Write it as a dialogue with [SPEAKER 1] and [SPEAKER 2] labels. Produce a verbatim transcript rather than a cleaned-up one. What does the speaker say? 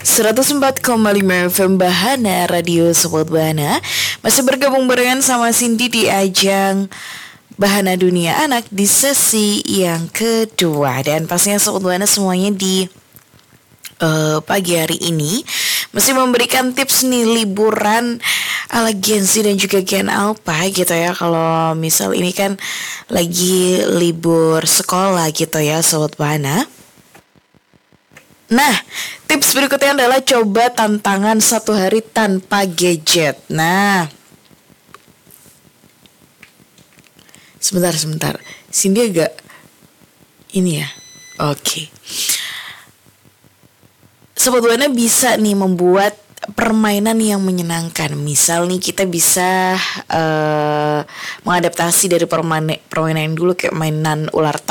[SPEAKER 1] seratus empat koma lima F M Bahana Radio Sobat Bahana. Masih bergabung barengan sama Cindy di ajang Bahana Dunia Anak di sesi yang kedua. Dan pastinya Sobat Bahana semuanya di uh, pagi hari ini masih memberikan tips nih liburan ala Gen Z dan juga Gen Alpha gitu ya. Kalau misal ini kan lagi libur sekolah gitu ya Sobat Bahana. Nah, tips berikutnya adalah coba tantangan satu hari tanpa gadget. Nah, sebentar, sebentar. Cindy agak ini ya. Oke. Sobat Buana bisa nih membuat permainan yang menyenangkan. Misal nih kita bisa uh, mengadaptasi dari permainan permainan dulu kayak mainan ular